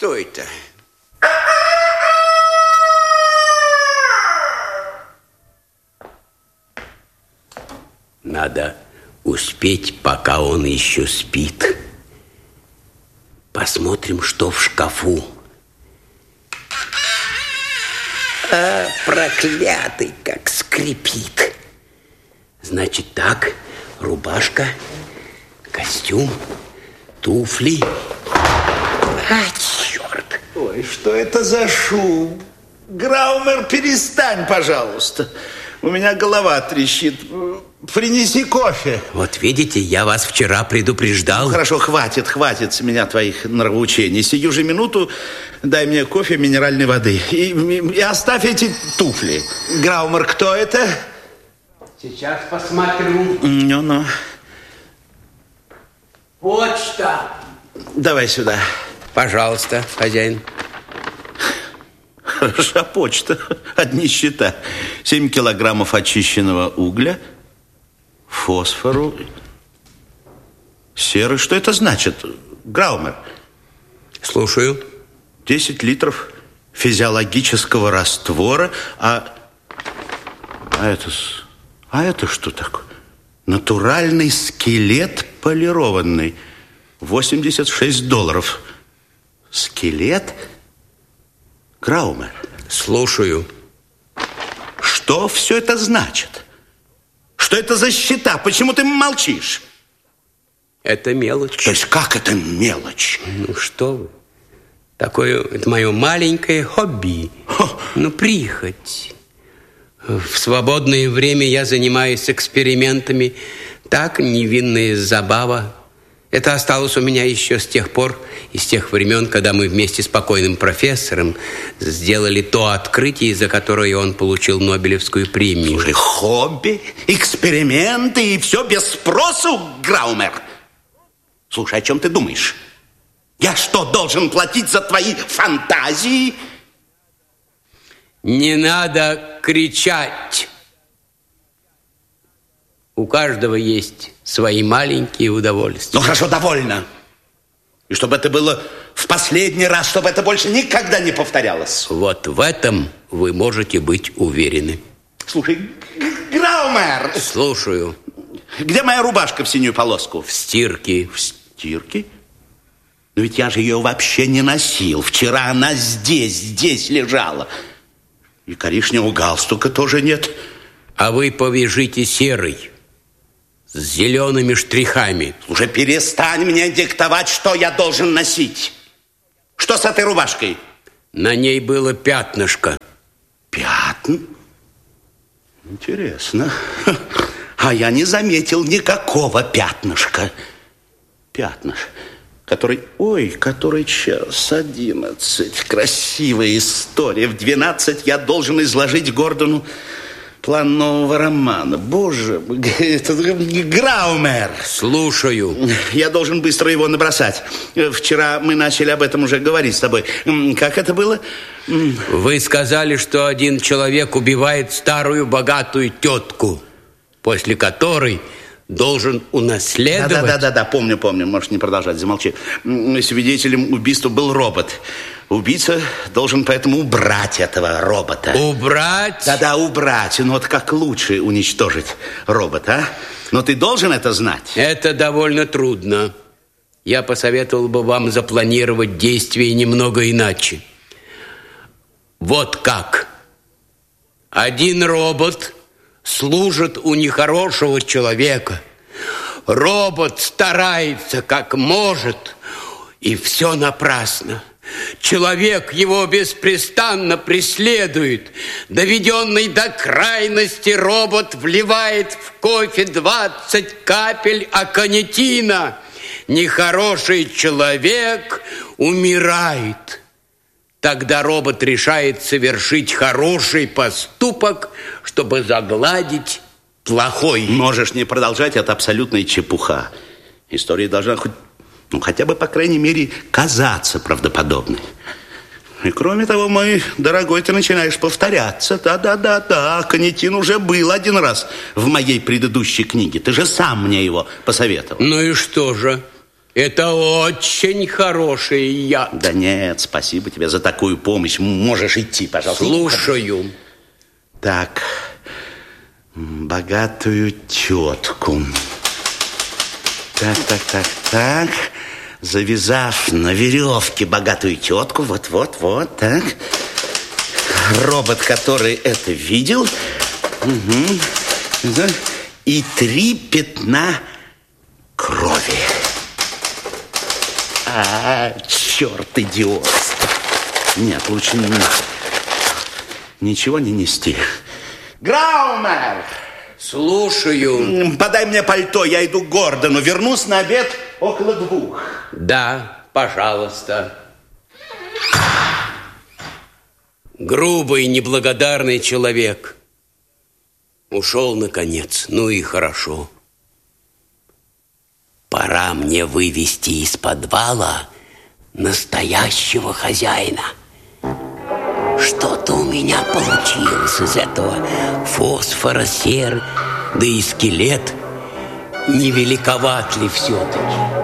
Что это? Надо успеть, пока он еще спит. Посмотрим, что в шкафу. А, проклятый, как скрипит. Значит так, рубашка, костюм, туфли. А, черт. Ой, что это за шум? Граумер, перестань, пожалуйста. У меня голова трещит. Принеси кофе. Вот видите, я вас вчера предупреждал. Ну, хорошо, хватит с меня твоих нравоучений. Сию же минуту дай мне кофе, минеральной воды. И оставь эти туфли. Граумер, кто это? Сейчас посмотрю. Ну. Почта. Давай сюда. Пожалуйста, хозяин. Хороша почта. Одни счета. 7 килограммов очищенного угля, фосфору, серы. Что это значит, Граумер? Слушаю. 10 литров физиологического раствора. А это что такое? Натуральный скелет полированный. $86. Скелет? Граумер. Слушаю. Что все это значит? Что это за счета? Почему ты молчишь? Это мелочь. То есть как это мелочь? Ну что вы? Такое, это мое маленькое хобби. Ну, прихоть. В свободное время я занимаюсь экспериментами. Так, невинная забава. Это осталось у меня еще с тех пор, из тех времен, когда мы вместе с покойным профессором сделали то открытие, за которое он получил Нобелевскую премию. Слушай, хобби, эксперименты и все без спросу, Граумер. Слушай, о чем ты думаешь? Я что, должен платить за твои фантазии? Не надо кричать. У каждого есть свои маленькие удовольствия. Ну, хорошо, довольно. И чтобы это было в последний раз, чтобы это больше никогда не повторялось. Вот в этом вы можете быть уверены. Слушай, Граумер! Слушаю. Где моя рубашка в синюю полоску? В стирке. В стирке? Но ведь я же ее вообще не носил. Вчера она здесь лежала. И коричневого галстука тоже нет. А вы повяжите серый. С зелеными штрихами. Уже перестань мне диктовать, что я должен носить. Что с этой рубашкой? На ней было пятнышко. Пятна? Интересно. А я не заметил никакого пятнышка. Пятнышко. Который час 11. Красивая история. В 12 я должен изложить Гордону план нового романа. Боже, это Граумер. Слушаю. Я должен быстро его набросать. Вчера мы начали об этом уже говорить с тобой. Как это было? Вы сказали, что один человек убивает старую богатую тетку, после которой должен унаследовать... Да, помню. Можешь не продолжать, замолчи. Свидетелем убийства был робот. Убийца должен поэтому убрать этого робота. Убрать? Да, убрать. Ну вот как лучше уничтожить робота, а? Но ты должен это знать. Это довольно трудно. Я посоветовал бы вам запланировать действия немного иначе. Вот как. Один робот служит у нехорошего человека. Робот старается как может, и все напрасно. Человек его беспрестанно преследует. Доведенный до крайности, робот вливает в кофе 20 капель аконитина. Нехороший человек умирает. Тогда робот решает совершить хороший поступок, чтобы загладить плохой. Можешь не продолжать, это абсолютная чепуха. История должна хотя бы, по крайней мере, казаться правдоподобной. И кроме того, мой дорогой, ты начинаешь повторяться. Да, аконитин уже был один раз в моей предыдущей книге. Ты же сам мне его посоветовал. Ну и что же? Это очень хороший яд. Да нет, спасибо тебе за такую помощь. Можешь идти, пожалуйста. Слушаю. Так, богатую тетку. Так. Завязав на веревке богатую тетку, вот, так. Робот, который это видел. Угу. И 3 пятна крови. Черт, идиот. Нет, лучше ничего не нести. Граумер! Слушаю. Подай мне пальто, я иду к Гордону. Вернусь на обед около 2. Да, пожалуйста. Грубый, неблагодарный человек. Ушел, наконец. Ну и хорошо. Пора мне вывести из подвала настоящего хозяина. Что-то у меня получилось из этого фосфора, серы, да и скелет. Не великоват ли все-таки?